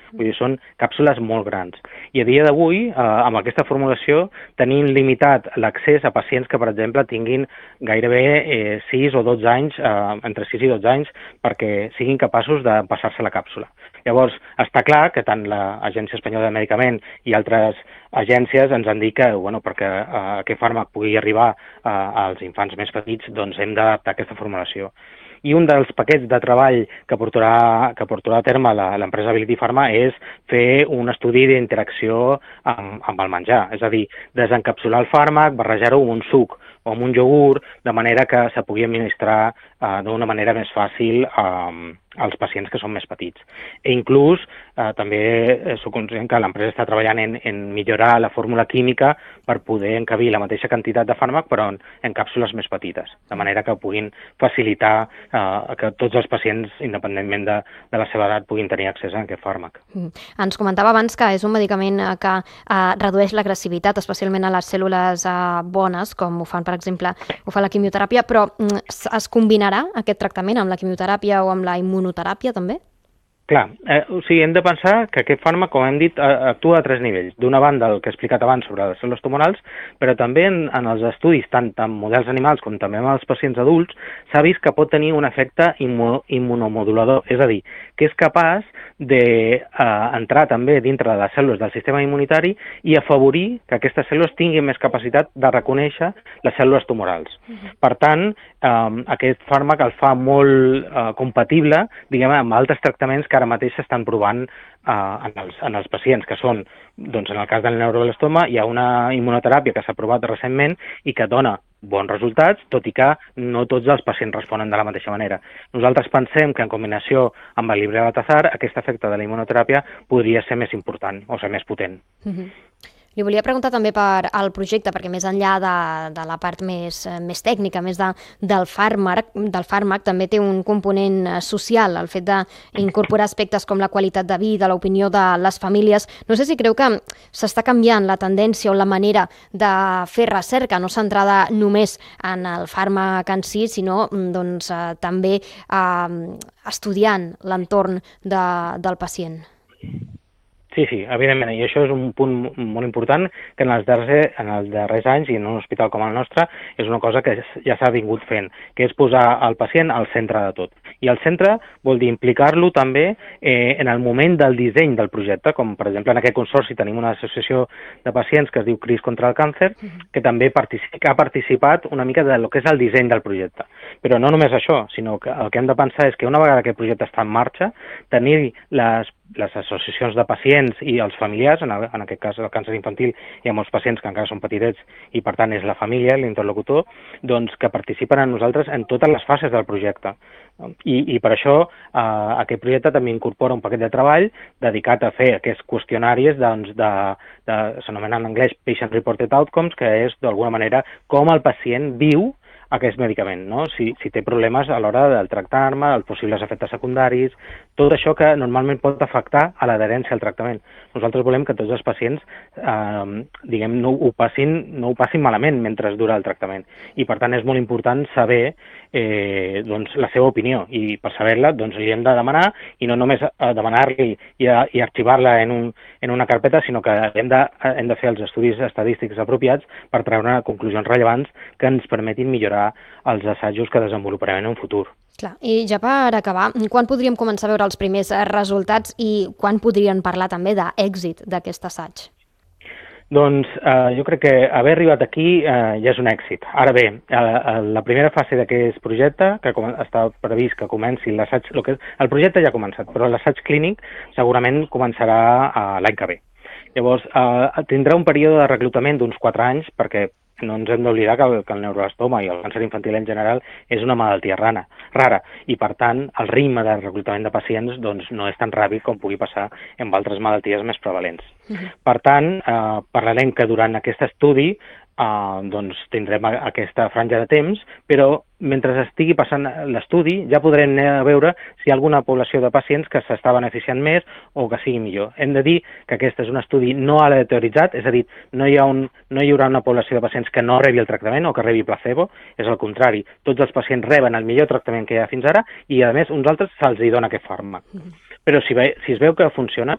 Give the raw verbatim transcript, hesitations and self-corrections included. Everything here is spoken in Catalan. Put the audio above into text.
Vull dir, són càpsules molt grans. I a dia d'avui, eh, amb aquesta formulació, tenim limitat l'accés a pacients que, per exemple, tinguin gairebé eh, sis o dotze anys, eh, entre sis i dotze anys, perquè siguin capaços de passar-se la càpsula. Llavors, està clar que tant l'Agència Espanyola de Medicament i altres agències ens han dit que, bueno, perquè eh, aquest fàrmac pugui arribar eh, als infants més petits, doncs hem d'adaptar aquesta formulació. I un dels paquets de treball que portarà, que portarà a terme l'empresa Ability Pharma és fer un estudi d'interacció amb, amb el menjar, és a dir, desencapsular el fàrmac, barrejar-ho amb un suc o amb un iogurt, de manera que se pugui administrar eh, d'una manera més fàcil eh, als pacients que són més petits. E inclús eh, també soc conscient que l'empresa està treballant en, en millorar la fórmula química per poder encabir la mateixa quantitat de fàrmac però en, en càpsules més petites, de manera que puguin facilitar eh, que tots els pacients, independentment de, de la seva edat, puguin tenir accés a aquest fàrmac. Mm. Ens comentava abans que és un medicament que eh, redueix l'agressivitat, especialment a les cèl·lules eh, bones, com ho fan, per exemple, ho fa la quimioteràpia, però mm, es combinarà aquest tractament amb la quimioteràpia o amb la immunoteràpia també? Clar, eh, o sigui, hem de pensar que aquest fàrmac, com hem dit, actua a tres nivells. D'una banda, el que he explicat abans sobre les cèl·lules tumorals, però també en, en els estudis, tant en models animals com també en els pacients adults, s'ha vist que pot tenir un efecte immu immunomodulador, és a dir, que és capaç d'entrar eh, també dintre de les cèl·lules del sistema immunitari i afavorir que aquestes cèl·lules tinguin més capacitat de reconèixer les cèl·lules tumorals. Uh-huh. Per tant, eh, aquest fàrmac el fa molt eh, compatible, diguem, amb altres tractaments que ara mateix s'estan provant eh, en, els, en els pacients, que són, doncs, en el cas del neuroblastoma, hi ha una immunoteràpia que s'ha provat recentment i que dona bons resultats, tot i que no tots els pacients responen de la mateixa manera. Nosaltres pensem que en combinació amb el Librela-Tazar aquest efecte de la immunoteràpia podria ser més important o ser més potent. Mm-hmm. Li volia preguntar també per al projecte, perquè més enllà de, de la part més, més tècnica, més de, del, fàrmac, del fàrmac, també té un component social, el fet d'incorporar aspectes com la qualitat de vida, l'opinió de les famílies. No sé si creu que s'està canviant la tendència o la manera de fer recerca, no centrada només en el fàrmac en si, sinó doncs, eh, també eh, estudiant l'entorn de, del pacient. Sí, sí, evidentment, i això és un punt molt important que en els darrers, en els darrers anys i en un hospital com el nostre és una cosa que ja s'ha vingut fent, que és posar el pacient al centre de tot. I al centre vol dir implicar-lo també eh, en el moment del disseny del projecte, com per exemple en aquest consorci tenim una associació de pacients que es diu CRIS contra el càncer, que també participa, que ha participat una mica del que és el disseny del projecte. Però no només això, sinó que el que hem de pensar és que una vegada aquest projecte està en marxa, tenir les les associacions de pacients i els familiars, en, el, en aquest cas el càncer infantil hi ha molts pacients que encara són petitets i per tant és la família, l'interlocutor, doncs que participen amb nosaltres en totes les fases del projecte. I, i per això eh, aquest projecte també incorpora un paquet de treball dedicat a fer aquests qüestionaris, doncs, de, de, s'anomena en anglès Patient Reported Outcomes, que és d'alguna manera com el pacient viu aquest medicament, no? Si, si té problemes a l'hora del tractar-me, els possibles efectes secundaris, tot això que normalment pot afectar a l'adherència al tractament. Nosaltres volem que tots els pacients eh, diguem, no, ho passin, no ho passin malament mentre dura el tractament. I per tant és molt important saber eh, doncs, la seva opinió i per saber-la doncs, li hem de demanar i no només demanar-li i, i arxivar-la en, un, en una carpeta, sinó que hem de, hem de fer els estudis estadístics apropiats per treure conclusions rellevants que ens permetin millorar els assajos que desenvoluparem en un futur. Clar. I ja per acabar, quan podríem començar a veure els primers resultats i quan podrien parlar també d'èxit d'aquest assaig? Doncs eh, jo crec que haver arribat aquí eh, ja és un èxit. Ara bé, eh, la primera fase d'aquest projecte, que està previst que comenci l'assaig, el projecte ja ha començat, però l'assaig clínic segurament començarà eh, l'any que ve. Llavors, eh, tindrà un període de reclutament d'uns quatre anys, perquè no ens hem d'oblidar que, el, que el neuroblastoma i el càncer infantil en general és una malaltia rana, rara, i per tant el ritme de reclutament de pacients doncs, no és tan ràpid com pugui passar amb altres malalties més prevalents. Uh-huh. Per tant, eh, parlarem que durant aquest estudi Uh, doncs tindrem aquesta franja de temps, però mentre estigui passant l'estudi ja podrem anar a veure si hi ha alguna població de pacients que s'està beneficiant més o que sigui millor. Hem de dir que aquest és un estudi no aleatoritzat, és a dir, no hi, ha un, no hi haurà una població de pacients que no rebi el tractament o que rebi placebo, és al contrari, tots els pacients reben el millor tractament que hi ha fins ara i a més uns altres se'ls hi dona aquest fàrmac. Però si, ve, si es veu que funciona,